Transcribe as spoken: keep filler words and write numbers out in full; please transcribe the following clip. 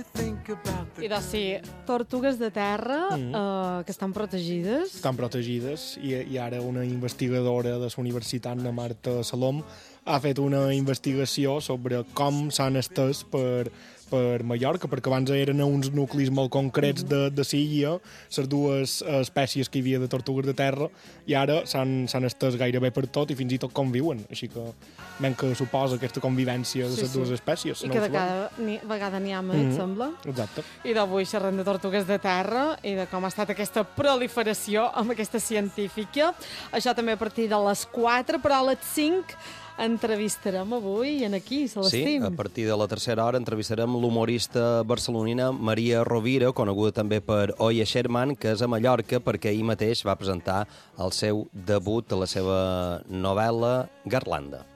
I doncs sí, tortugues de terra Mm. eh, que estan protegides. Estan protegides i, i ara una investigadora de la Universitat de Marta Salom ha fet una investigació sobre com s'han estès per, per Mallorca, perquè abans eren uns nuclis molt concrets de, de l'illa, les dues espècies que hi havia de tortugues de terra, i ara s'han s'han estès gairebé per tot i fins i tot conviuen. Així que menys que suposa aquesta convivència de Sí, les sí. dues espècies. I no que ho de sabem. cada ni, vegada n'hi ha més, Mhm. et sembla? Exacte. I d'avui xerrem de tortugues de terra i de com ha estat aquesta proliferació amb aquesta científica. Això també a partir de les quatre, però a les cinc entrevistarem avui en aquí, Sí, Celestim. a partir de la tercera hora entrevistarem l'humorista barcelonina Maria Rovira, coneguda també per Oya Sherman, que és a Mallorca perquè ahir mateix va presentar el seu debut de la seva novel·la Garlanda.